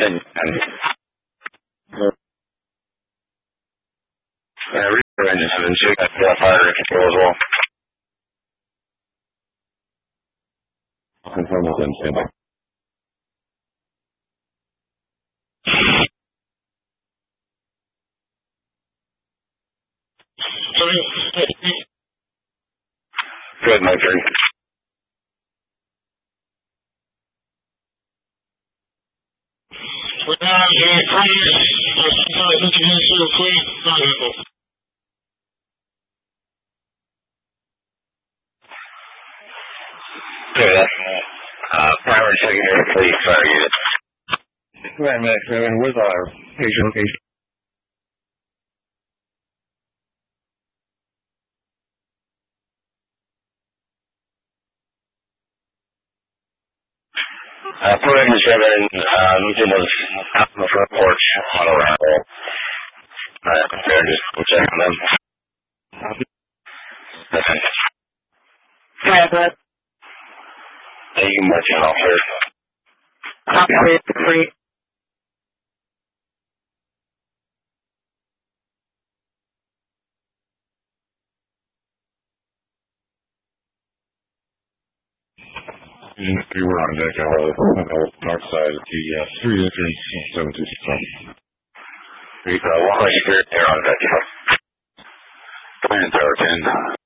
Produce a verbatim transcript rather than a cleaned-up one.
and, and yeah, Reaper engine seven two, got uh, fire control as well. I'll confirm with them, stand by. Good, my turn. We're down here, Okay, that's uh, primary and secondary fleet fire unit. Right, Max seven, where's our patient location? Uh, Port Engine seven, uh, Luton was out on the front porch on arrival. Uh, they're just go check on them. Okay. Yeah, but Hey, you can march in officer. operate the free. We were on deck on the north side of the uh, three entrance seven two six one. We uh, walk like spirit there on deck. Plan tower ten.